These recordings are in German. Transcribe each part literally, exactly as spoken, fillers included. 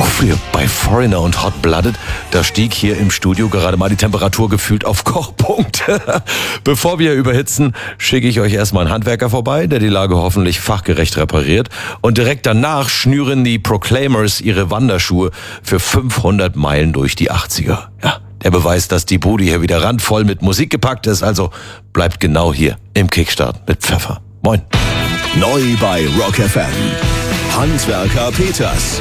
früher bei Foreigner und Hot Blooded, da stieg hier im Studio gerade mal die Temperatur gefühlt auf Kochpunkt. Bevor wir überhitzen, schicke ich euch erstmal einen Handwerker vorbei, der die Lage hoffentlich fachgerecht repariert. Und direkt danach schnüren die Proclaimers ihre Wanderschuhe für fünfhundert Meilen durch die achtziger. Ja, der Beweis, dass die Bude hier wieder randvoll mit Musik gepackt ist. Also bleibt genau hier im Kickstart mit Pfeffer. Moin. Neu bei Rock F M. Handwerker Peters.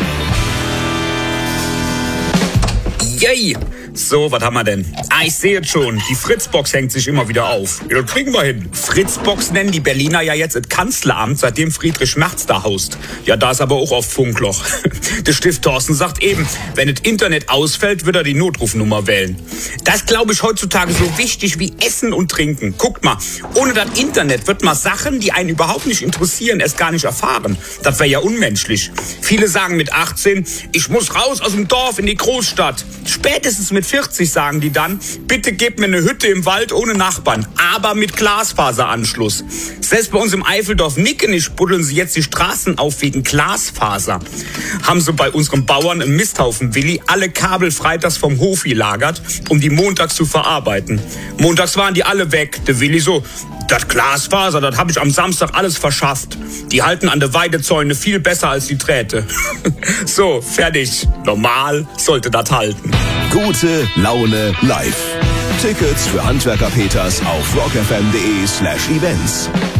Yay! So, was haben wir denn? Ah, ich sehe es schon. Die Fritzbox hängt sich immer wieder auf. Ja, das kriegen wir hin. Fritzbox nennen die Berliner ja jetzt das Kanzleramt, seitdem Friedrich Merz da haust. Ja, da ist aber auch oft Funkloch. Der Stift Thorsten sagt eben, wenn das Internet ausfällt, wird er die Notrufnummer wählen. Das glaube ich heutzutage so wichtig wie Essen und Trinken. Guckt mal, ohne das Internet wird man Sachen, die einen überhaupt nicht interessieren, erst gar nicht erfahren. Das wäre ja unmenschlich. Viele sagen mit achtzehn, ich muss raus aus dem Dorf in die Großstadt. Spätestens mit vierzig sagen die dann, bitte gebt mir eine Hütte im Wald ohne Nachbarn, aber mit Glasfaseranschluss. Selbst bei uns im Eifeldorf Nickenisch buddeln sie jetzt die Straßen auf wegen Glasfaser. Haben sie bei unserem Bauern im Misthaufen Willi alle Kabel freitags vom Hof gelagert, um die montags zu verarbeiten. Montags waren die alle weg. Der Willi so, das Glasfaser, das habe ich am Samstag alles verschafft. Die halten an der Weidezäune viel besser als die Drähte. So, fertig. Normal sollte das halten. Gute Laune live. Tickets für Handwerker Peters auf rockfm.de slash events.